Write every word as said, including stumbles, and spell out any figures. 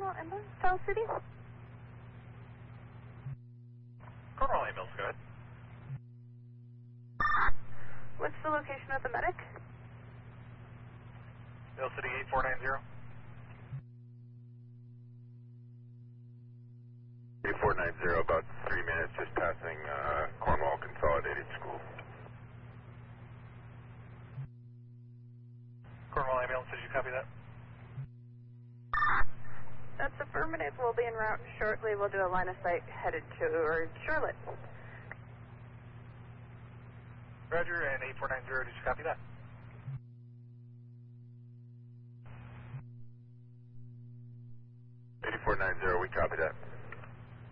Cornwall Ambulance, South City. Cornwall Ambulance, go ahead. What's the location of the medic? Mill City eight four nine zero. eight four nine zero, about three minutes, just passing uh, Cornwall Consolidated School. Cornwall Ambulance, did you copy that? That's affirmative. We'll be en route shortly. We'll do a line of sight headed to Charlotte. Roger, and eight four nine zero, did you copy that? eight four nine zero, we copy that.